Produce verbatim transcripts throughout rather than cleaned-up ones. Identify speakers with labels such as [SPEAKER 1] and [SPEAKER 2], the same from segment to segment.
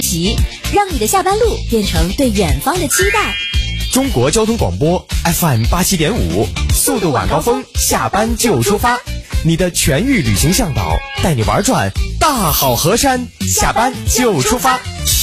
[SPEAKER 1] 习，让你的下班路变成对远方的期待。
[SPEAKER 2] 中国交通广播 F M 八七点五，速度晚高峰，下班就出发。你的全域旅行向导，带你玩转大好河山，下班就出发。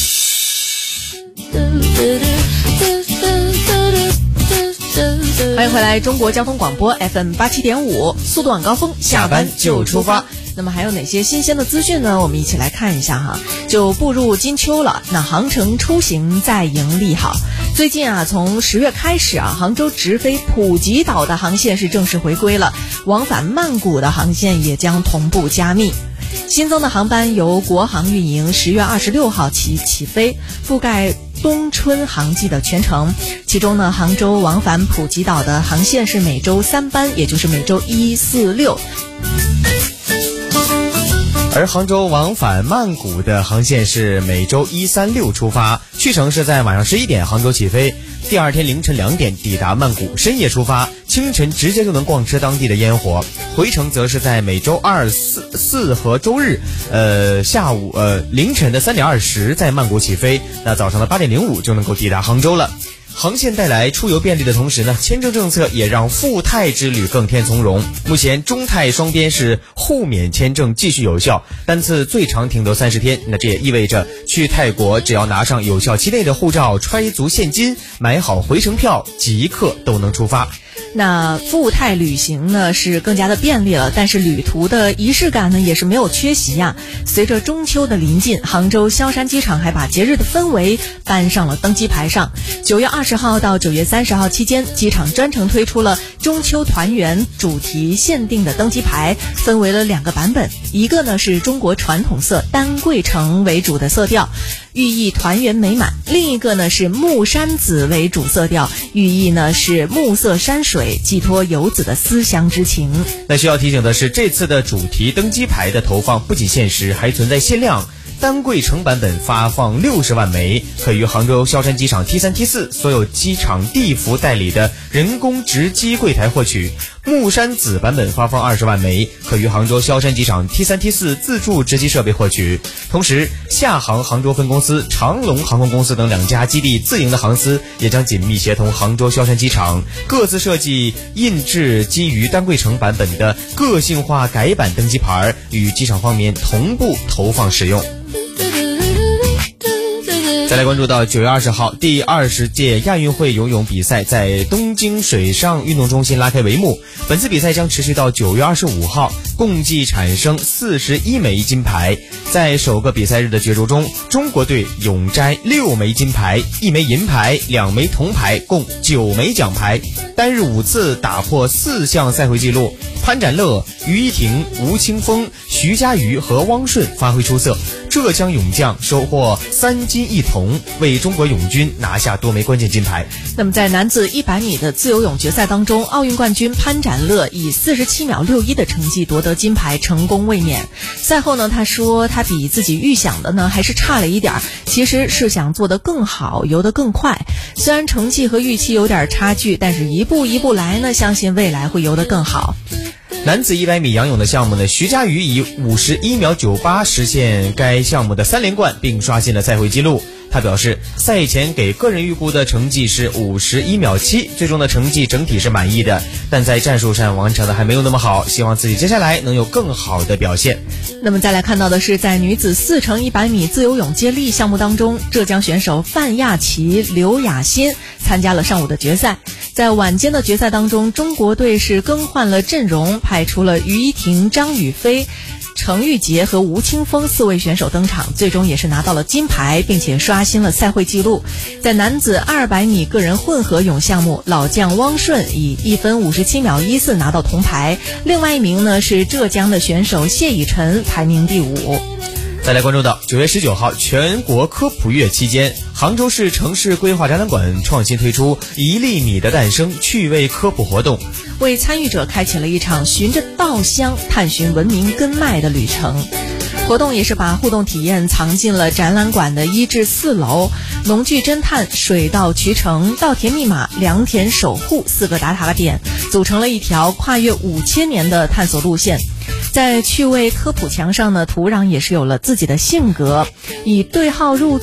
[SPEAKER 3] 欢迎回来，中国交通广播 F M 八七点五，速度晚高峰，下班就出发。那么还有哪些新鲜的资讯呢？我们一起来看一下哈。就步入金秋了，那航程出行再迎利好。最近啊，从十月开始啊，杭州直飞普吉岛的航线是正式回归了，往返曼谷的航线也将同步加密。新增的航班由国航运营，十月二十六号起起飞，覆盖冬春航季的全程。其中呢，杭州往返普吉岛的航线是每周三班，也就是每周一、四、六。
[SPEAKER 2] 而杭州往返曼谷的航线是每周一、三、六出发，去程是在晚上十一点杭州起飞，第二天凌晨两点抵达曼谷，深夜出发，清晨直接就能逛吃当地的烟火。回程则是在每周二、四、四和周日，呃，下午呃凌晨的三点二十在曼谷起飞，那早上的八点零五就能够抵达杭州了。航线带来出游便利的同时呢，签证政策也让赴泰之旅更添从容。目前中泰双边是互免签证继续有效，单次最长停留三十天。那这也意味着去泰国只要拿上有效期内的护照，揣足现金，买好回程票，即刻都能出发。
[SPEAKER 3] 那赴泰旅行呢是更加的便利了，但是旅途的仪式感呢也是没有缺席呀。随着中秋的临近，杭州萧山机场还把节日的氛围搬上了登机牌上。九月二十号到九月三十号期间，机场专程推出了中秋团圆主题限定的登机牌，分为了两个版本，一个呢是中国传统色丹桂橙为主的色调，寓意团圆美满；另一个呢是木山紫为主色调，寓意呢是暮色山水，寄托游子的思乡之情。
[SPEAKER 2] 那需要提醒的是，这次的主题登机牌的投放不仅限时，还存在限量。丹桂橙版本发放六十万枚，可于杭州萧山机场 T 三 T 四所有机场地服代理的人工直机柜台获取。木山紫版本发放二十万枚，可于杭州萧山机场 T 三 T 四自助直机设备获取。同时，厦航杭州分公司、长龙航空公司等两家基地自营的航司也将紧密协同杭州萧山机场，各自设计印制基于丹桂橙版本的个性化改版登机牌，与机场方面同步投放使用。再来关注到九月二十号，第二十届亚运会游泳比赛在东京水上运动中心拉开帷幕。本次比赛将持续到九月二十五号，共计产生四十一枚金牌。在首个比赛日的角逐中，中国队勇摘六枚金牌，一枚银牌，两枚铜牌，共九枚奖牌。单日五次打破四项赛会纪录，潘展乐、于依婷、吴青峰、徐嘉余和汪顺发挥出色。浙江勇将收获三金一铜，为中国泳军拿下多枚关键金牌。
[SPEAKER 3] 那么在男子一百米的自由泳决赛当中，奥运冠军潘展乐以四十七秒六一的成绩夺得金牌，成功卫冕。赛后呢，他说他比自己预想的呢还是差了一点，其实是想做得更好，游得更快。虽然成绩和预期有点差距，但是一步一步来呢，相信未来会游得更好。
[SPEAKER 2] 男子一百米仰泳的项目呢，徐嘉余以五十一秒九八实现该项目的三连冠，并刷新了赛会纪录。他表示，赛前给个人预估的成绩是五十一秒七，最终的成绩整体是满意的，但在战术上完成的还没有那么好，希望自己接下来能有更好的表现。
[SPEAKER 3] 那么再来看到的是，在女子四乘一百米自由泳接力项目当中，浙江选手范亚琪、刘雅欣参加了上午的决赛。在晚间的决赛当中，中国队是更换了阵容，派出了于依婷、张雨霏、程玉洁和吴青峰四位选手登场，最终也是拿到了金牌，并且刷新了赛会纪录。在男子二百米个人混合泳项目，老将汪顺以一分五十七秒一四拿到铜牌，另外一名呢是浙江的选手谢以晨，排名第五。
[SPEAKER 2] 再来关注到九月十九号全国科普月期间，杭州市城市规划展览馆创新推出一粒米的诞生趣味科普活动，
[SPEAKER 3] 为参与者开启了一场循着稻香探寻文明根脉的旅程。活动也是把互动体验藏进了展览馆的一至四楼，农具侦探、水稻渠成、稻田密码、良田守护四个打卡点，组成了一条跨越五千年的探索路线。在趣味科普墙上呢，土壤也是有了自己的性格，以对号入